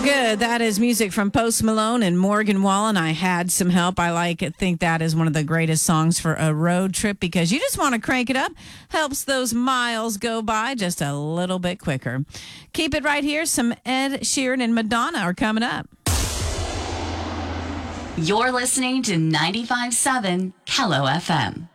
Good. That is music from Post Malone and Morgan Wallen. I Had Some Help. Think that is one of the greatest songs for a road trip because you just want to crank it up. Helps those miles go by just a little bit quicker. Keep it right here. Some Ed Sheeran and Madonna are coming up. You're listening to 95.7 Hello FM.